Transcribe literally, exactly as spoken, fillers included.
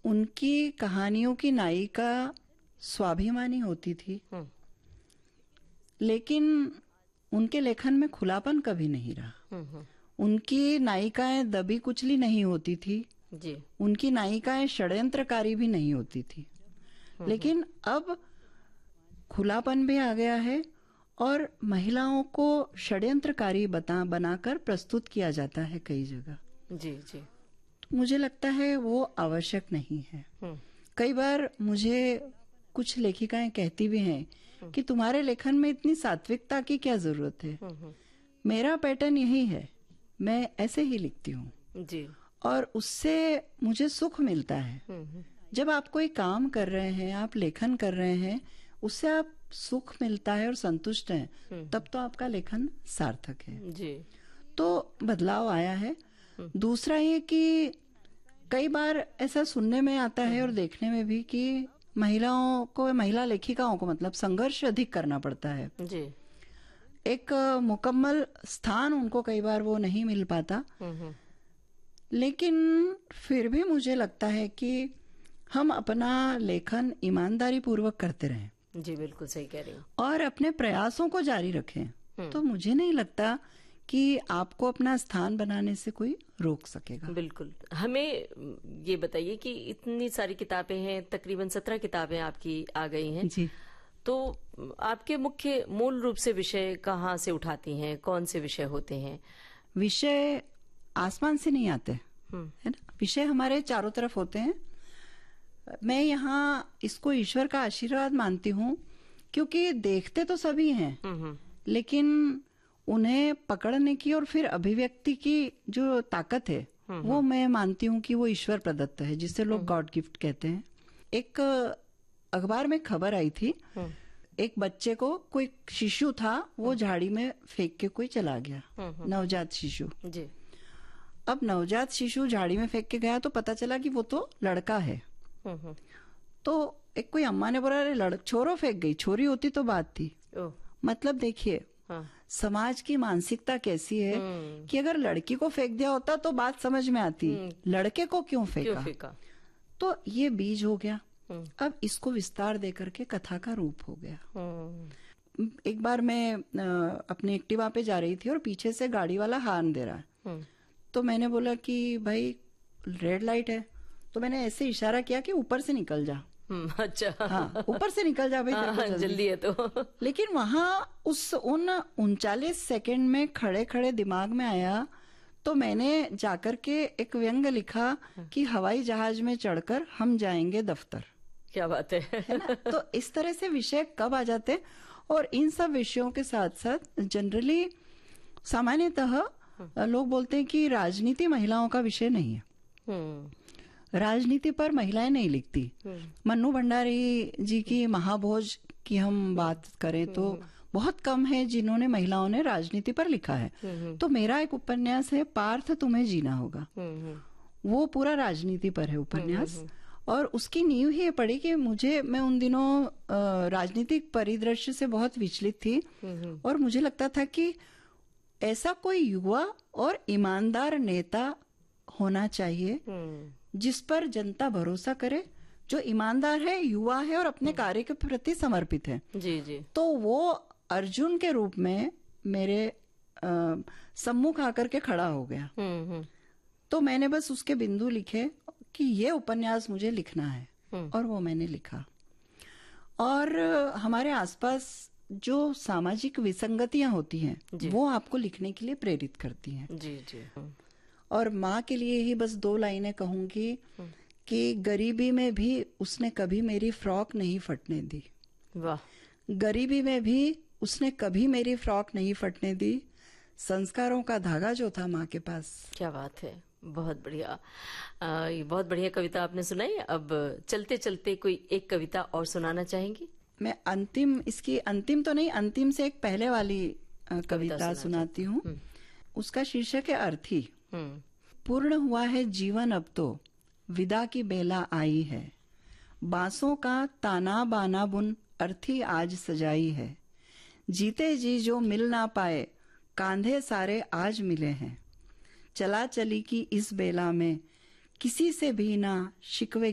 उनकी कहानियों की नायिका स्वाभिमानी होती थी, लेकिन उनके लेखन में खुलापन कभी नहीं रहा। उनकी नायिकाएं दबी कुचली नहीं होती थी जी। उनकी नायिकाएं षड्यंत्रकारी भी नहीं होती थी। लेकिन अब खुलापन भी आ गया है और महिलाओं को षड्यंत्रकारी बता बनाकर प्रस्तुत किया जाता है कई जगह जी जी। मुझे लगता है वो आवश्यक नहीं है। कई बार मुझे कुछ लेखिकाएं कहती भी हैं कि तुम्हारे लेखन में इतनी सात्विकता की क्या जरूरत है। मेरा पैटर्न यही है, मैं ऐसे ही लिखती हूँ जी। और उससे मुझे सुख मिलता है। जब आप कोई काम कर रहे हैं, आप लेखन कर रहे हैं, उससे आप सुख मिलता है और संतुष्ट हैं, तब तो आपका लेखन सार्थक है जी। तो बदलाव आया है। दूसरा ये कि कई बार ऐसा सुनने में आता है और देखने में भी कि महिलाओं को, महिला लेखिकाओं को मतलब संघर्ष अधिक करना पड़ता है जी। एक मुकम्मल स्थान उनको कई बार वो नहीं मिल पाता। लेकिन फिर भी मुझे लगता है कि हम अपना लेखन ईमानदारी पूर्वक करते रहें जी। बिल्कुल सही कह रही हूँ। और अपने प्रयासों को जारी रखें, तो मुझे नहीं लगता कि आपको अपना स्थान बनाने से कोई रोक सकेगा। बिल्कुल। हमें ये बताइए कि इतनी सारी किताबें हैं, तकरीबन सत्रह किताबें आपकी आ गई हैं जी। तो आपके मुख्य मूल रूप से विषय कहाँ से उठाती हैं, कौन से विषय होते हैं? विषय आसमान से नहीं आते है ना, विषय हमारे चारों तरफ होते हैं। मैं यहाँ इसको ईश्वर का आशीर्वाद मानती हूँ, क्योंकि देखते तो सभी हैं, लेकिन उन्हें पकड़ने की और फिर अभिव्यक्ति की जो ताकत है वो मैं मानती हूँ कि वो ईश्वर प्रदत्त है, जिसे लोग गॉड गिफ्ट कहते हैं। एक अखबार में खबर आई थी, एक बच्चे को, कोई शिशु था, वो झाड़ी में फेंक के कोई चला गया, नवजात शिशु जी। अब नवजात शिशु झाड़ी में फेंक के गया तो पता चला कि वो तो लड़का है। तो एक कोई अम्मा ने बोला, अरे लड़ छोरो फेंक गई, छोरी होती तो बात थी। मतलब देखिए हाँ। समाज की मानसिकता कैसी है कि अगर लड़की को फेंक दिया होता तो बात समझ में आती, लड़के को क्यों फेंका, क्यों फेंका? तो ये बीज हो गया। अब इसको विस्तार दे करके कथा का रूप हो गया। एक बार मैं अपने एक्टिवा पे जा रही थी और पीछे से गाड़ी वाला हॉर्न दे रहा है, तो मैंने बोला कि भाई रेड लाइट है, तो मैंने ऐसे इशारा किया कि ऊपर से निकल जा। अच्छा हाँ, ऊपर से निकल जा भाई, हाँ, जल्दी, जल्दी है तो। लेकिन वहां उस उन उनचालीस सेकंड में खड़े खड़े दिमाग में आया, तो मैंने जाकर के एक व्यंग लिखा कि हवाई जहाज में चढ़कर हम जाएंगे दफ्तर। क्या बात है, है ना? तो इस तरह से विषय कब आ जाते। और इन सब विषयों के साथ साथ जनरली सामान्यतः लोग बोलते हैं कि राजनीति महिलाओं का विषय नहीं है, राजनीति पर महिलाएं नहीं लिखती। मन्नू भंडारी जी की महाभोज की हम बात करें तो बहुत कम है जिन्होंने, महिलाओं ने राजनीति पर लिखा है। तो मेरा एक उपन्यास है पार्थ तुम्हें जीना होगा, वो पूरा राजनीति पर है उपन्यास। और उसकी नींव ही पड़ी कि मुझे, मैं उन दिनों राजनीतिक परिदृश्य से बहुत विचलित थी और मुझे लगता था कि ऐसा कोई युवा और ईमानदार नेता होना चाहिए जिस पर जनता भरोसा करे, जो ईमानदार है, युवा है और अपने कार्य के प्रति समर्पित है जी जी। तो वो अर्जुन के रूप में मेरे आ, सम्मुख आकर के खड़ा हो गया। हुँ, हुँ. तो मैंने बस उसके बिंदु लिखे कि ये उपन्यास मुझे लिखना है और वो मैंने लिखा। और हमारे आसपास जो सामाजिक विसंगतियां होती हैं वो आपको लिखने के लिए प्रेरित करती हैं जी जी। और माँ के लिए ही बस दो लाइनें कहूंगी कि गरीबी में भी उसने कभी मेरी फ्रॉक नहीं फटने दी। वाह। गरीबी में भी उसने कभी मेरी फ्रॉक नहीं फटने दी, संस्कारों का धागा जो था माँ के पास। क्या बात है, बहुत बढ़िया। आ, ये बहुत बढ़िया कविता आपने सुनाई। अब चलते चलते कोई एक कविता और सुनाना चाहेंगी? मैं अंतिम, इसकी अंतिम तो नहीं, अंतिम से एक पहले वाली कविता, कविता सुनाती हूँ। उसका शीर्षक है अर्थी। पूर्ण हुआ है जीवन अब तो, विदा की बेला आई है, बांसों का ताना बाना बुन अर्थी आज सजाई है, जीते जी जो मिल ना पाए कांधे सारे आज मिले हैं, चला चली की इस बेला में किसी से भी ना शिकवे